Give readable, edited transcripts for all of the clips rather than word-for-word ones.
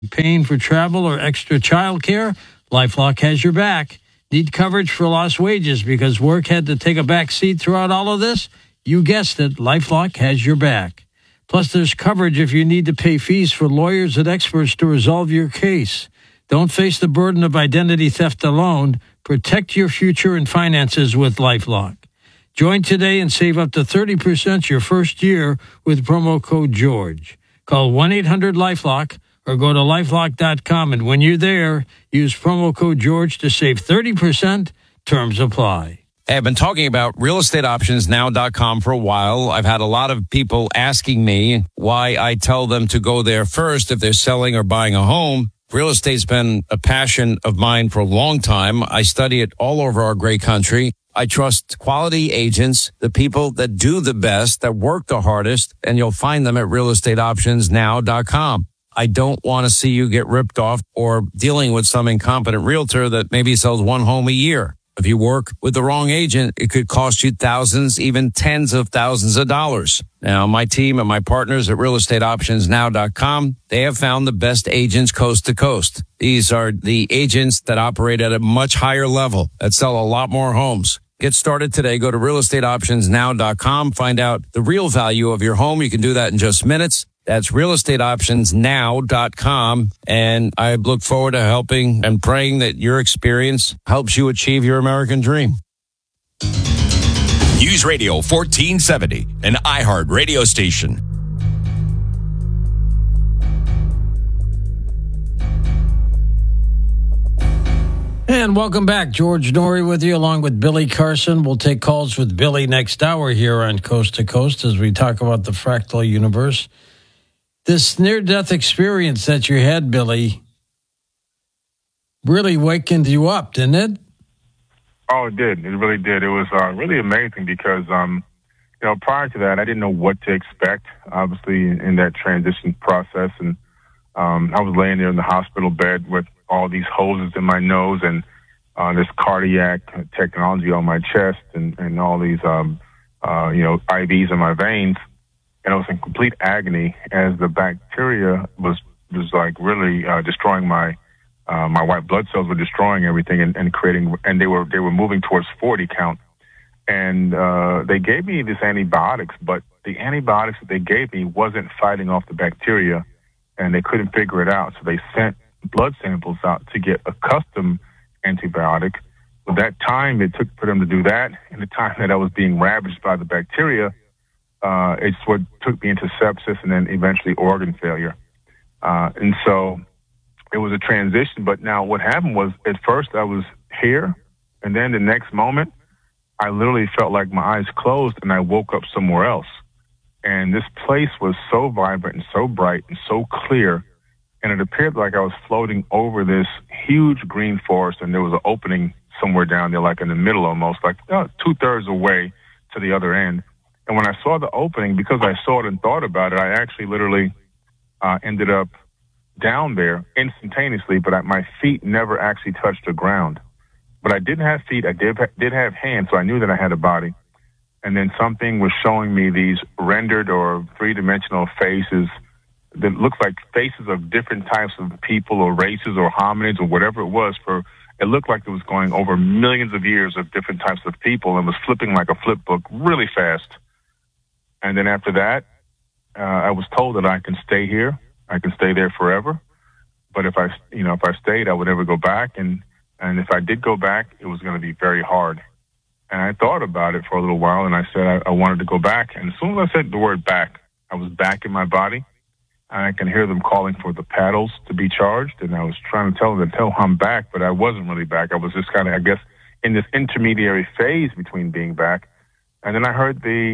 Paying for travel or extra childcare? LifeLock has your back. Need coverage for lost wages because work had to take a back seat throughout all of this? You guessed it, LifeLock has your back. Plus, there's coverage if you need to pay fees for lawyers and experts to resolve your case. Don't face the burden of identity theft alone. Protect your future and finances with LifeLock. Join today and save up to 30% your first year with promo code GEORGE. Call 1-800-LifeLock or go to lifelock.com, and when you're there, use promo code GEORGE to save 30%. Terms apply. Hey, I've been talking about realestateoptionsnow.com for a while. I've had a lot of people asking me why I tell them to go there first if they're selling or buying a home. Real estate's been a passion of mine for a long time. I study it all over our great country. I trust quality agents, the people that do the best, that work the hardest, and you'll find them at realestateoptionsnow.com. I don't want to see you get ripped off or dealing with some incompetent realtor that maybe sells one home a year. If you work with the wrong agent, it could cost you thousands, even tens of thousands of dollars. Now, my team and my partners at realestateoptionsnow.com, they have found the best agents coast to coast. These are the agents that operate at a much higher level, that sell a lot more homes. Get started today. Go to realestateoptionsnow.com. Find out the real value of your home. You can do that in just minutes. That's realestateoptionsnow.com. And I look forward to helping and praying that your experience helps you achieve your American dream. News Radio 1470, an iHeart radio station. And welcome back. George Noory with you, along with Billy Carson. We'll take calls with Billy next hour here on Coast to Coast as we talk about the fractal universe. This near-death experience that you had, Billy, really wakened you up, didn't it? Oh, it did. It really did. It was really amazing because, prior to that, I didn't know what to expect, obviously, in that transition process. And I was laying there in the hospital bed with all these hoses in my nose and this cardiac technology on my chest and all these, IVs in my veins. And I was in complete agony as the bacteria was like really destroying my white blood cells were destroying everything and creating, and they were moving towards 40 count. And they gave me these antibiotics, but the antibiotics that they gave me wasn't fighting off the bacteria, and they couldn't figure it out. So they sent blood samples out to get a custom antibiotic. But that time it took for them to do that, and the time that I was being ravaged by the bacteria, it's what took me into sepsis and then eventually organ failure. And so it was a transition. But now what happened was, at first I was here, and then the next moment, I literally felt like my eyes closed and I woke up somewhere else. And this place was so vibrant and so bright and so clear. And it appeared like I was floating over this huge green forest, and there was an opening somewhere down there, like in the middle almost, like 2/3 away to the other end. And when I saw the opening, because I saw it and thought about it, I actually literally ended up down there instantaneously, but my feet never actually touched the ground. But I didn't have feet. I did have hands, so I knew that I had a body. And then something was showing me these rendered or three-dimensional faces that looked like faces of different types of people or races or hominids or whatever it was. It looked like it was going over millions of years of different types of people and was flipping like a flip book really fast. And then after that, I was told that I can stay here. I can stay there forever. But if I stayed, I would never go back. And if I did go back, it was going to be very hard. And I thought about it for a little while, and I said I wanted to go back. And as soon as I said the word back, I was back in my body. And I can hear them calling for the paddles to be charged. And I was trying to tell them I'm back, but I wasn't really back. I was just kind of, I guess, in this intermediary phase between being back. And then I heard the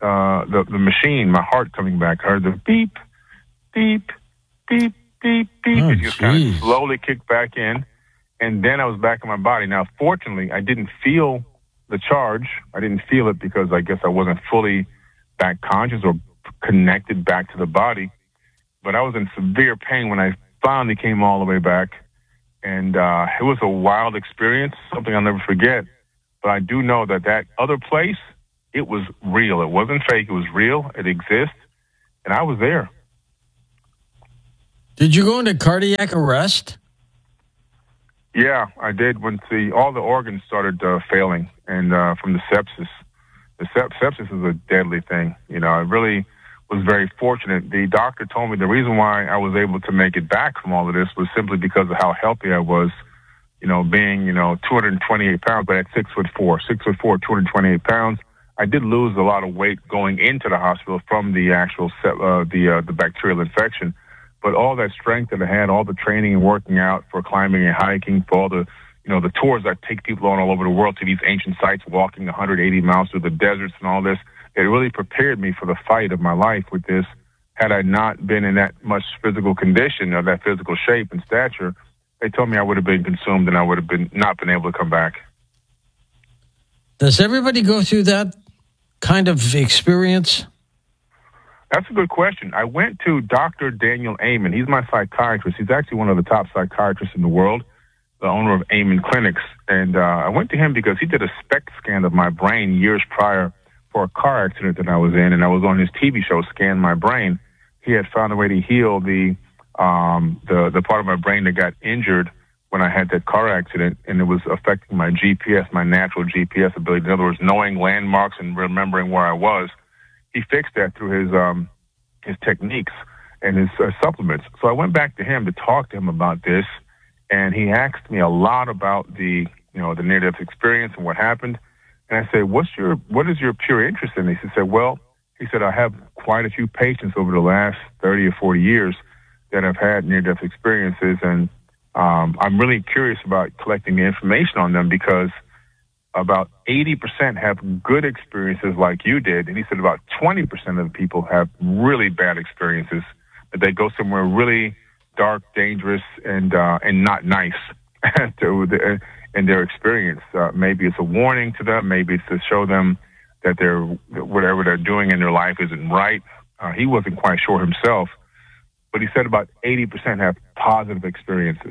machine, my heart coming back. I heard the beep, beep, beep, beep, beep. Oh, it just kind of slowly kicked back in. And then I was back in my body. Now, fortunately, I didn't feel the charge. I didn't feel it because I guess I wasn't fully back conscious or connected back to the body. But I was in severe pain when I finally came all the way back. And it was a wild experience, something I'll never forget. But I do know that other place, it was real. It wasn't fake. It was real. It exists. And I was there. Did you go into cardiac arrest? Yeah, I did when all the organs started failing, and from the sepsis. The sepsis is a deadly thing. You know, I really was very fortunate. The doctor told me the reason why I was able to make it back from all of this was simply because of how healthy I was. You know, being 228 pounds, but at 6'4", 228 pounds. I did lose a lot of weight going into the hospital from the actual the bacterial infection. But all that strength that I had, all the training and working out for climbing and hiking, for all the the tours I take people on all over the world to these ancient sites, walking 180 miles through the deserts and all this, it really prepared me for the fight of my life with this. Had I not been in that much physical condition or that physical shape and stature, they told me I would have been consumed and I would have not been able to come back. Does everybody go through that kind of experience? That's a good question. I went to Dr. Daniel Amen. He's my psychiatrist. He's actually one of the top psychiatrists in the world, the owner of Amen Clinics. And I went to him because he did a SPECT scan of my brain years prior for a car accident that I was in, and I was on his TV show, Scan My Brain. He had found a way to heal the part of my brain that got injured when I had that car accident, and it was affecting my GPS, my natural GPS ability. In other words, knowing landmarks and remembering where I was. He fixed that through his techniques and his supplements. So I went back to him to talk to him about this, and he asked me a lot about the near-death experience and what happened. And I said, what is your pure interest in this? He said, I have quite a few patients over the last 30 or 40 years that have had near-death experiences, and I'm really curious about collecting the information on them because about 80% have good experiences like you did. And he said about 20% of the people have really bad experiences, that they go somewhere really dark, dangerous, and not nice in their experience. Maybe it's a warning to them. Maybe it's to show them that whatever they're doing in their life isn't right. He wasn't quite sure himself, but he said about 80% have positive experiences.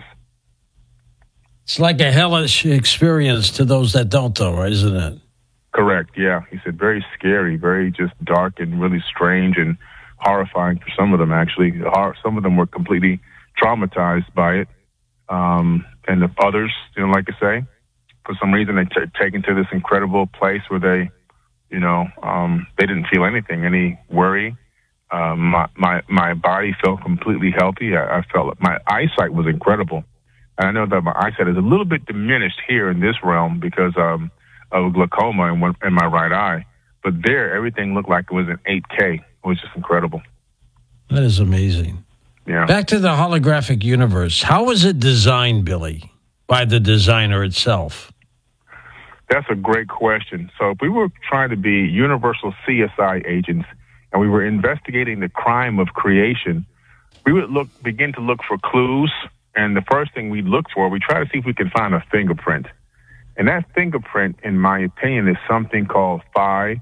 It's like a hellish experience to those that don't, though, isn't it? Correct, yeah. He said very scary, very just dark and really strange and horrifying for some of them, actually. Some of them were completely traumatized by it. And the others, like I say, for some reason they taken to this incredible place where they, they didn't feel anything, any worry. My body felt completely healthy. I felt like my eyesight was incredible. And I know that my eyesight is a little bit diminished here in this realm because of glaucoma in my right eye. But there, everything looked like it was in 8K. It was just incredible. That is amazing. Yeah. Back to the holographic universe. How was it designed, Billy, by the designer itself? That's a great question. So if we were trying to be universal CSI agents and we were investigating the crime of creation, we would begin to look for clues. And the first thing we try to see if we can find a fingerprint. And that fingerprint, in my opinion, is something called phi,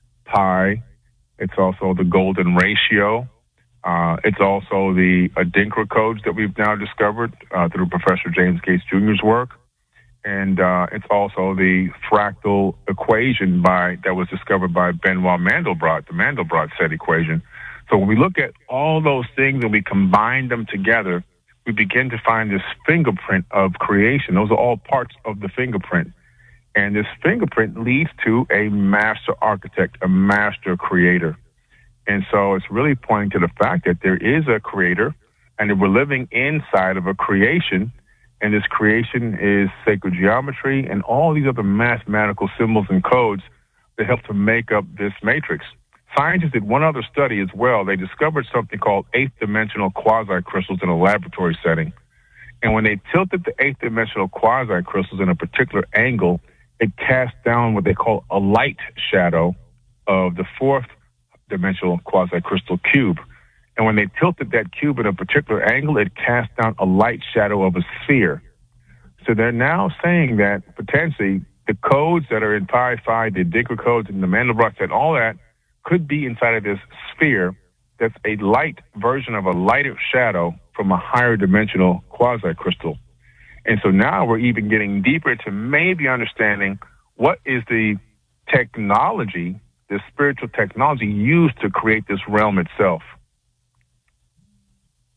pi. It's also the golden ratio. It's also the Adinkra codes that we've now discovered through Professor James Gates Jr.'s work. And it's also the fractal equation that was discovered by Benoit Mandelbrot, the Mandelbrot set equation. So when we look at all those things and we combine them together, we begin to find this fingerprint of creation. Those are all parts of the fingerprint. And this fingerprint leads to a master architect, a master creator. And so it's really pointing to the fact that there is a creator and that we're living inside of a creation. And this creation is sacred geometry and all these other mathematical symbols and codes that help to make up this matrix. Scientists did one other study as well. They discovered something called eighth-dimensional quasi-crystals in a laboratory setting. And when they tilted the eighth-dimensional quasi-crystals in a particular angle, it cast down what they call a light shadow of the fourth-dimensional quasi-crystal cube. And when they tilted that cube in a particular angle, it cast down a light shadow of a sphere. So they're now saying that potentially the codes that are in Pi Phi, the Adinkra codes and the Mandelbrot set, all that could be inside of this sphere that's a light version of a lighter shadow from a higher dimensional quasi-crystal. And so now we're even getting deeper to maybe understanding what is the technology, the spiritual technology used to create this realm itself.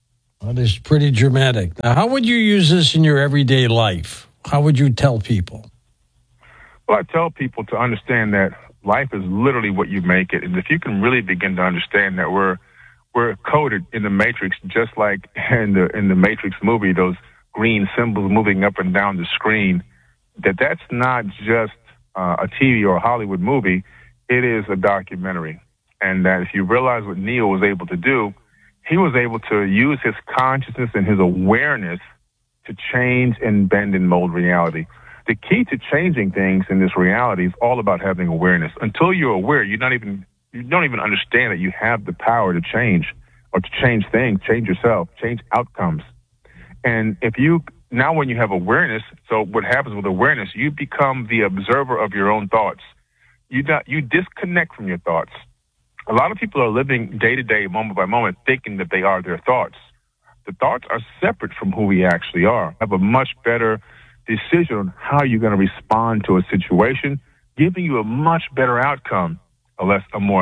That is pretty dramatic. Now, how would you use this in your everyday life? How would you tell people? Well, I tell people to understand that life is literally what you make it. And if you can really begin to understand that we're coded in the Matrix, just like in the Matrix movie, those green symbols moving up and down the screen, that's not just a TV or a Hollywood movie. It is a documentary. And that if you realize what Neo was able to do, he was able to use his consciousness and his awareness to change and bend and mold reality. The key to changing things in this reality is all about having awareness. Until you're aware, you don't even understand that you have the power to change or to change things, change yourself, change outcomes. And now when you have awareness, so what happens with awareness, you become the observer of your own thoughts. You disconnect from your thoughts. A lot of people are living day to day, moment by moment, thinking that they are their thoughts. The thoughts are separate from who we actually are. Have a much better decision on how you're going to respond to a situation, giving you a much better outcome, less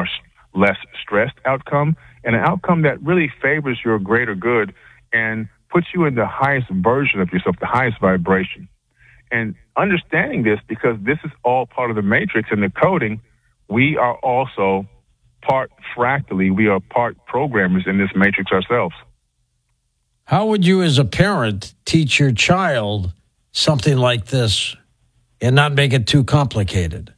stressed outcome, and an outcome that really favors your greater good and puts you in the highest version of yourself, the highest vibration. And understanding this, because this is all part of the matrix and the coding, we are also part fractally, we are part programmers in this matrix ourselves. How would you as a parent teach your child something like this and not make it too complicated?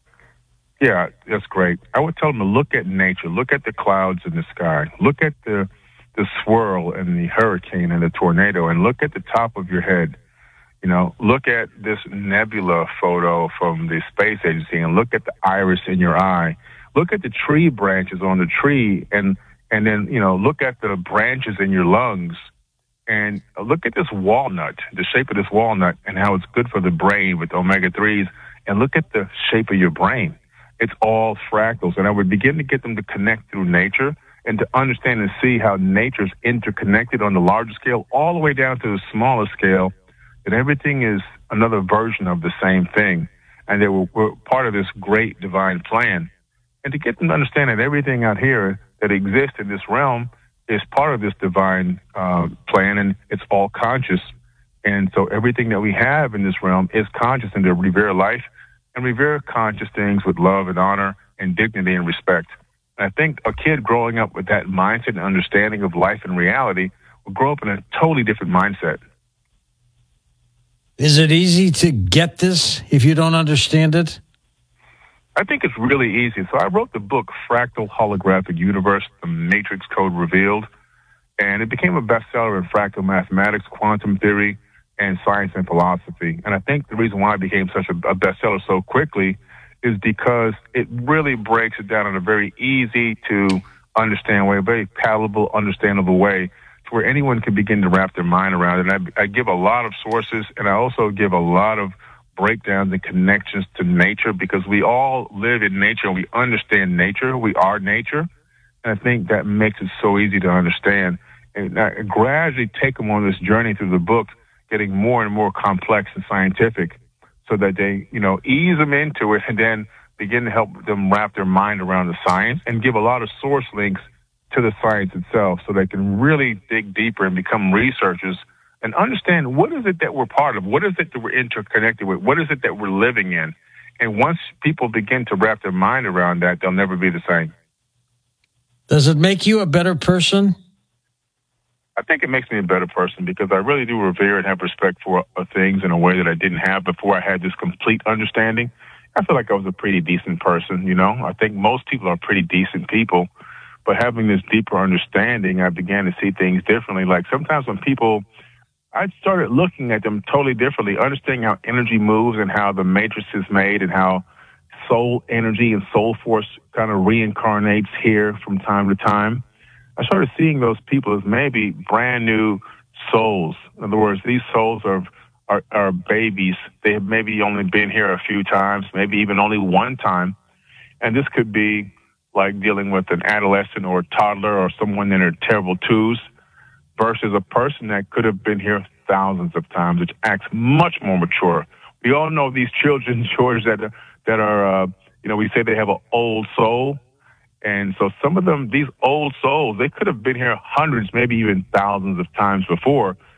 Yeah, that's great. I would tell them to look at nature, look at the clouds in the sky, look at the swirl and the hurricane and the tornado, and look at the top of your head. You know, look at this nebula photo from the space agency and look at the iris in your eye. Look at the tree branches on the tree and then, look at the branches in your lungs. And look at this walnut, the shape of this walnut, and how it's good for the brain with omega-3s. And look at the shape of your brain. It's all fractals. And I would begin to get them to connect through nature and to understand and see how nature's interconnected on the larger scale all the way down to the smaller scale, that everything is another version of the same thing. And that we're part of this great divine plan. And to get them to understand that everything out here that exists in this realm is part of this divine plan, and it's all conscious. And so everything that we have in this realm is conscious, and to revere life and revere conscious things with love and honor and dignity and respect. And I think a kid growing up with that mindset and understanding of life and reality will grow up in a totally different mindset. Is it easy to get this if you don't understand it? I think it's really easy. So I wrote the book, Fractal Holographic Universe, The Matrix Code Revealed, and it became a bestseller in fractal mathematics, quantum theory, and science and philosophy. And I think the reason why it became such a bestseller so quickly is because it really breaks it down in a very easy to understand way, a very palatable, understandable way, to where anyone can begin to wrap their mind around it. And I give a lot of sources, and I also give a lot of breakdowns and connections to nature, because we all live in nature and we understand nature. We are nature. And I think that makes it so easy to understand. And I gradually take them on this journey through the book, getting more and more complex and scientific, so that they, ease them into it and then begin to help them wrap their mind around the science and give a lot of source links to the science itself, so they can really dig deeper and become researchers and understand what is it that we're part of, what is it that we're interconnected with, what is it that we're living in. And once people begin to wrap their mind around that, they'll never be the same. Does it make you a better person? I think it makes me a better person, because I really do revere and have respect for things in a way that I didn't have before I had this complete understanding. I feel like I was a pretty decent person, I think most people are pretty decent people. But having this deeper understanding, I began to see things differently. Like sometimes when I started looking at them totally differently, understanding how energy moves and how the matrix is made and how soul energy and soul force kind of reincarnates here from time to time. I started seeing those people as maybe brand new souls. In other words, these souls are babies. They have maybe only been here a few times, maybe even only one time. And this could be like dealing with an adolescent or a toddler or someone in their terrible twos, versus a person that could have been here thousands of times, which acts much more mature. We all know these children, George, that are we say they have an old soul, And so some of them, these old souls, they could have been here hundreds, maybe even thousands of times before.